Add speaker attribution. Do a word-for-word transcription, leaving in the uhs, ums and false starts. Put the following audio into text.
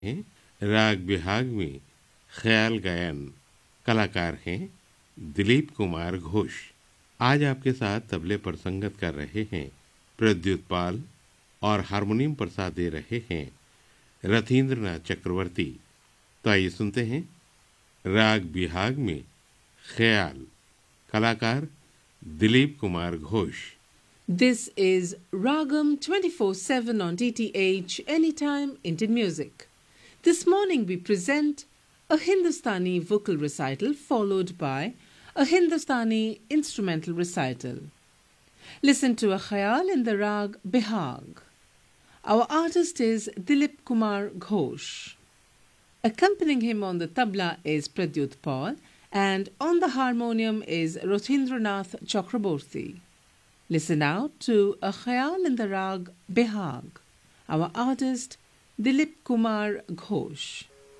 Speaker 1: हैं राग बिहाग में ख्याल गायन। कलाकार हैं दिलीप कुमार घोष। आज आपके साथ तबले पर संगत कर रहे हैं प्रद्युत पाल और हारमोनियम पर साथ दे रहे हैं रथींद्रनाथ चक्रवर्ती। तो आइए सुनते हैं राग बिहाग में ख्याल। कलाकार Dilip Kumar Ghosh.
Speaker 2: This is Ragam twenty-four seven on D T H Anytime Indian Music. This morning we present a Hindustani vocal recital followed by a Hindustani instrumental recital. Listen to a khayal in the rag Bihag. Our artist is Dilip Kumar Ghosh. Accompanying him on the tabla is Pradyut Paul and on the harmonium is Rothindranath Chakraborty. Listen out to a khayal in the rag Bihag. Our artist Dilip Kumar Ghosh.